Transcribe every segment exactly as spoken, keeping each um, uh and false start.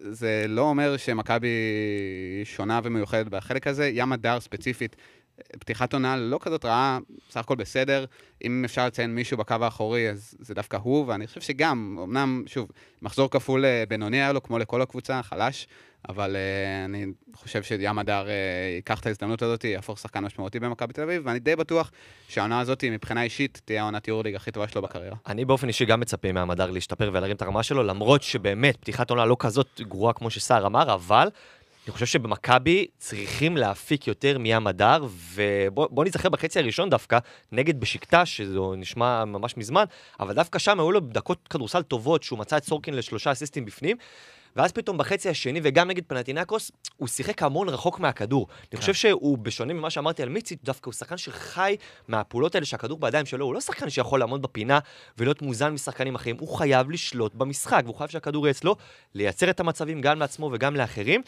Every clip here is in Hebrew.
זה לא אומר שמכבי שונה ומיוחדת בחלק הזה. ים הדר ספציפית, פתיחת עונה לא כזאת רעה, סך הכל בסדר. אם אפשר לציין מישהו בקו האחורי, אז זה דווקא הוא, ואני חושב שגם, אמנם, שוב, מחזור כפול בינוני היה לו, כמו לכל הקבוצה, חלש, אבל uh, אני חושב שים הדר uh, ייקח את ההזדמנות הזאת, יהפוך שחקן משמעותי במכבי תל אביב, ואני די בטוח שהעונה הזאת, מבחינה אישית, תהיה העונת יורוליג הכי טובה שלו בקריירה. אני באופן אישי גם מצפה שים הדר להשתפר ולהרים את הרמה שלו, למרות שבאמת פתיחת עונה לא כזאת גרועה כמו שסער אמר, אבל אני חושב שבמכבי צריכים להפיק יותר מים הדר, ובוא נזכר בחצי הראשון דווקא, נגד בשקטה, שזה נשמע ממש מזמן, אבל דווקא שם היו לו דקות כדורסל טובות, שהוא מצא את סורקין לשלושה אסיסטים בפנים, ואז פתאום בחצי השני, וגם נגד פנתינקוס, הוא שיחק המון רחוק מהכדור. אני חושב שהוא, בשונה ממה שאמרתי על מיצית, דווקא הוא שחקן שחי מהפעולות האלה שהכדור בידיים שלו, הוא לא שחקן שיכול לעמוד בפינה ולהיות מוזן משחקנים אחרים, הוא חייב לשלוט במשחק, והוא חייב שהכדור יהיה אצלו, לייצר את המצבים גם לעצמו וגם לאחרים,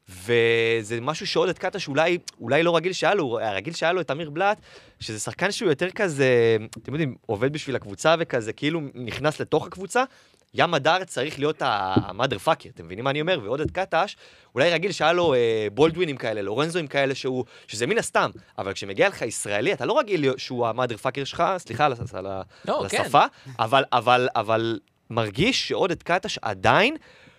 וזה משהו שעוד את קטש אולי, אולי לא רגיל שהיה לו, הרגיל שהיה לו את אמיר בלט, שזה שחקן שהוא יותר כזה, אתם יודעים, עובד בשביל הקבוצה וכזה, כאילו נכנס לתוך הקבוצה, ים הדר צריך להיות המאדר פאקר, אתם מבינים מה אני אומר? ועוד את קטש, אולי רגיל שהיה לו אה, בולדווינים כאלה, לורנזוים כאלה, שהוא, שזה מן הסתם, אבל כשמגיע לך ישראלי, אתה לא רגיל שהוא המאדר פאקר שלך, סליחה על, על, לא, על כן. השפה, אבל, אבל, אבל מרגיש שעוד את קטש עדיין,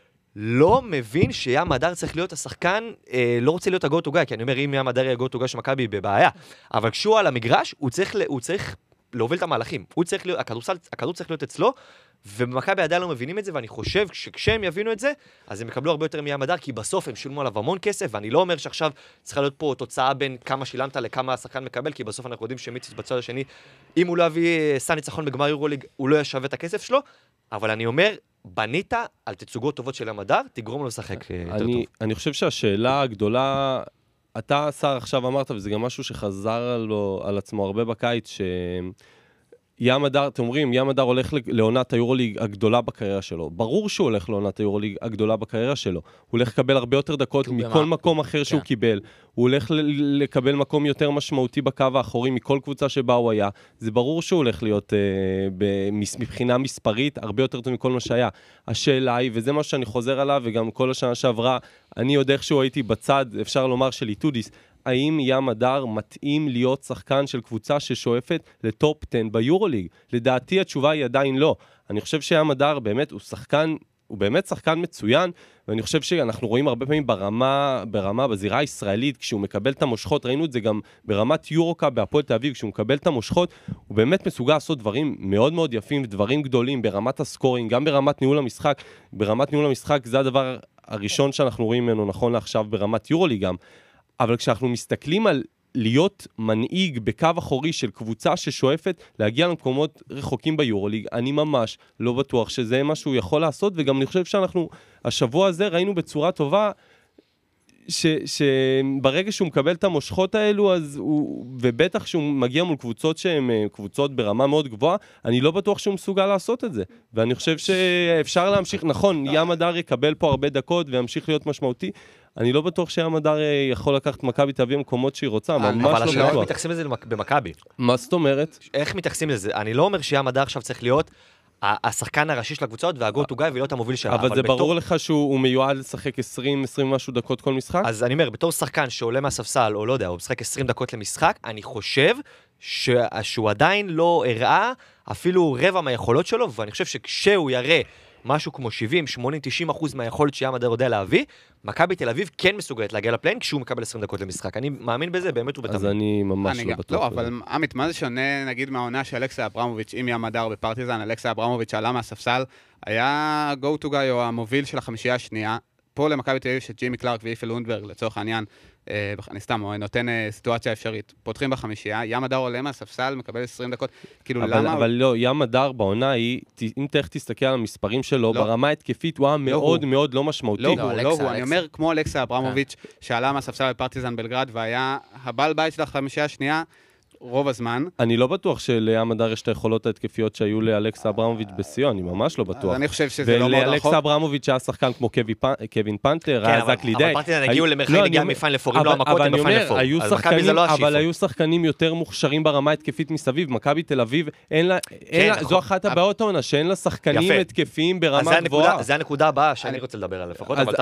לא מבין שים הדר צריך להיות השחקן, אה, לא רוצה להיות הגו-טו גאי, כי אני אומר, אם ים הדר יהיה הגו-טו גאי שמכבי בבעיה, אבל כשהוא על המגרש, הוא צריך, הוא צריך להוביל את המהלכים, הוא צריך להיות, הכדורסל, הכדור צריך להיות אצלו, ובמכבי עדיין לא מבינים את זה, ואני חושב שכשהם יבינו את זה, אז הם יקבלו הרבה יותר מים הדר, כי בסוף הם שילמו עליו המון כסף, ואני לא אומר שעכשיו צריכה להיות פה תוצאה בין כמה שילמת לכמה השחקן מקבל, כי בסוף אנחנו יודעים שמיציס בצד השני, אם הוא לא יביא סן ניצחון בגמר יורוליג, הוא לא ישווה את הכסף שלו, אבל אני אומר, בנית על תצוגות טובות של ים הדר, תגרום לו לשחק יותר טוב. אני חושב שהשאלה הגדולה, אתה, שר, עכשיו אמרת, וזה גם משהו שחזר לו, על עצמו הרבה בקיץ, ש... ים הדר, אתם אומרים, ים הדר הולך לעונת היורוליג הגדולה בקריירה שלו. ברור שהוא הולך לעונת היורוליג הגדולה בקריירה שלו. הוא הולך לקבל הרבה יותר דקות מכל מקום אחר שהוא קיבל. הוא הולך לקבל מקום יותר משמעותי בקו האחורי מכל קבוצה שבה הוא היה. זה ברור שהוא הולך להיות מבחינה מספרית הרבה יותר טוב מכל מה שהיה. השאלה היא, וזה מה שאני חוזר עליו, וגם כל השנה שעברה, אני יודע איך שהוא הייתי בצד, אפשר לומר, של איטודיס, האם ים הדר מתאים להיות שחקן של קבוצה ששואפת לטופ עשר ביורוליג? לדעתי התשובה היא עדיין לא. אני חושב שים הדר באמת הוא שחקן, הוא באמת שחקן מצוין, ואני חושב שאנחנו רואים הרבה פעמים ברמה, ברמה, בזירה הישראלית, כשהוא מקבל את המושכות, ראינו את זה גם ברמת יורוקה בהפועל תל אביב, כשהוא מקבל את המושכות, הוא באמת מסוגל לעשות דברים מאוד מאוד יפים, ודברים גדולים ברמת הסקורינג, גם ברמת ניהול המשחק. ברמת ניהול המשחק זה הדבר הראשון שאנחנו רואים ממנו נכון לעכשיו ברמת יורוליג גם. אבל כשאנחנו מסתכלים על להיות מנהיג בקו אחורי של קבוצה ששואפת להגיע למקומות רחוקים ביורוליג, אני ממש לא בטוח שזה מה שהוא יכול לעשות, וגם אני חושב שאנחנו, השבוע הזה ראינו בצורה טובה, ש, שברגע שהוא מקבל את המושכות האלו, אז הוא, ובטח שהוא מגיע מול קבוצות שהן קבוצות ברמה מאוד גבוהה, אני לא בטוח שהוא מסוגל לעשות את זה. ואני חושב שאפשר להמשיך, נכון, ים הדר יקבל פה הרבה דקות וימשיך להיות משמעותי, אני לא בטוח שים הדר יכול לקחת מכבי תביא מקומות שהיא רוצה, ממש לא בטוח. אבל השאלה איך מתייחסים לזה במכבי? מה זאת אומרת? איך מתייחסים לזה? אני לא אומר שים הדר עכשיו צריך להיות השחקן הראשי של הקבוצות והגו-טו גאי ולהיות המוביל שלה. אבל זה ברור לך שהוא מיועד לשחק עשרים עשרים משהו דקות כל משחק? אז אני אומר, בתור שחקן שעולה מהספסל, או לא יודע, הוא משחק עשרים דקות למשחק, אני חושב שהוא עדיין לא הראה אפילו רבע מהיכולות שלו, ואני חושב שכשהוא יראה משהו כמו שבעים, שמונים, תשעים אחוז מהיכולת שים הדר יודע להביא, מכבי תל אביב כן מסוגלת להגיע לפליין כשהוא מקבל עשרים דקות למשחק. אני מאמין בזה, באמת הוא בתמיד. אז אני ממש לא בטוח. לא, אבל עמית, מה זה שונה, נגיד, מהעונה של אלכסה אברמוביץ' עם ים הדר בפרטיזן, אלכסה אברמוביץ' עלה מהספסל, היה go to guy או המוביל של החמישייה השנייה, פה למכבי תל אביב שג'ימי קלארק ואיפל לונדברג, לצורך העניין, אני סתם, הוא נותן סיטואציה אפשרית, פותחים בחמישייה, ים הדר עולה מהספסל, מקבל עשרים דקות, כאילו למה... אבל לא, ים הדר בעונה היא, אם תכף תסתכל על המספרים שלו, ברמה התקפית הוא היה מאוד מאוד לא משמעותי. לא הוא, לא הוא, אני אומר, כמו אלכסה אברמוביץ' שעלה מהספסל בפרטיזן בלגרד, והיה הבעל בית של החמישייה השנייה, רוב הזמן. אני לא בטוח שלים הדר יש את היכולות ההתקפיות שהיו לאלכסה אברמוביץ' בסיון, אני ממש לא בטוח. אני חושב שזה לא מאוד רחוק. ולאלכסה אברמוביץ' היה שחקן כמו קווין פנתר, היה זק לידי. אבל פרטיזן הגיעו למרחק נגיעה מפיין לפורים, לא המכות, הם מפיין לפור. אבל היו שחקנים יותר מוכשרים ברמה התקפית מסביב. מכבי תל אביב, זו אחת הבעיות העונה, שאין לה שחקנים התקפיים ברמה גבוהה. זה הנקודה הבאה שאני רוצה לדבר עליה לפחות.